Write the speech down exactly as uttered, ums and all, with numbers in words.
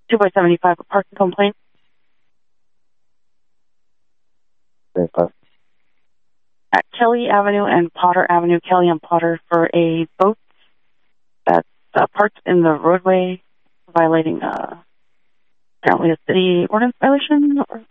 two by seventy-five, a parking complaint. At Kelly Avenue and Potter Avenue, Kelly and Potter, for a boat that's uh, parked in the roadway, violating uh, apparently a city ordinance violation. Or